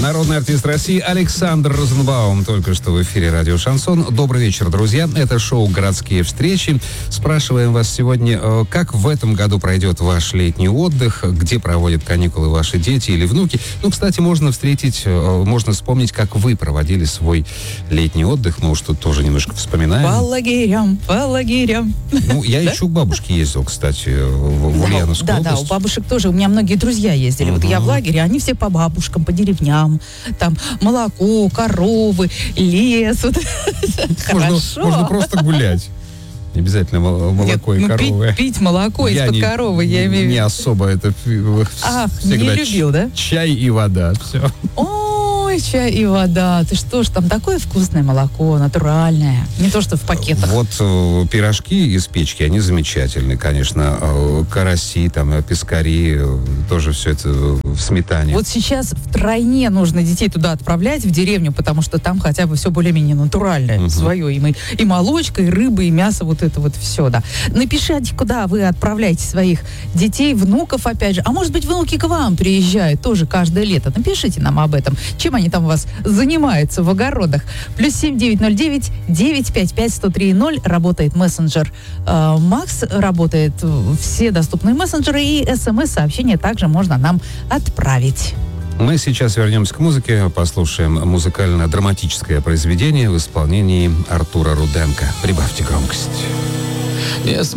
Народный артист России Александр Розенбаум только что в эфире радио «Шансон». Добрый вечер, друзья. Это шоу «Городские встречи». Спрашиваем вас сегодня, как в этом году пройдет ваш летний отдых, где проводят каникулы ваши дети или внуки. Ну, кстати, можно вспомнить, как вы проводили свой летний отдых. Мы уж тут тоже немножко вспоминаем. По лагерям. Ну, я еще к бабушке ездил, кстати, в Ульяновскую область. Да, у бабушек тоже. У меня многие друзья ездили. Вот я в лагере, они все по бабушкам, по деревням. Там молоко, коровы, лес. Вот. Можно просто гулять. Не обязательно молоко и коровы. Пить молоко из-под коровы, я имею в виду. Не особо это всегда не любил, да? Чай и вода. Все. Ой, чай и вода. Ты что ж, там такое вкусное молоко, натуральное. Не то, что в пакетах. Вот пирожки из печки, они замечательные, конечно. Караси, там, пескари, тоже все это в сметане. Вот сейчас втройне нужно детей туда отправлять, в деревню, потому что там хотя бы все более-менее натуральное, свое. И молочка, и рыба, и мясо, вот это вот все, да. Напишите, куда вы отправляете своих детей, внуков, опять же. А может быть, внуки к вам приезжают тоже каждое лето. Напишите нам об этом. Чем они там у вас занимаются в огородах. +7 909 955 1030. Работает мессенджер Макс, работает все доступные мессенджеры, и СМС-сообщения также можно нам отправить. Мы сейчас вернемся к музыке, послушаем музыкально-драматическое произведение в исполнении Артура Руденко. Прибавьте громкость.